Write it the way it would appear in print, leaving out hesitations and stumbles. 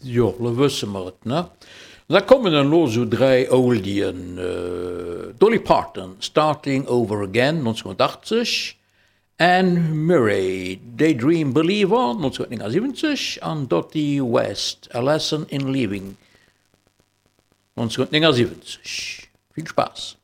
Ja, da wissen wir es, ne? Da kommen dann los so drei Oldien. Dolly Parton, Starting Over Again, 1980. Anne Murray, Daydream Believer, 1979. Und Dottie West, A Lesson in Living, 1979. Viel Spaß.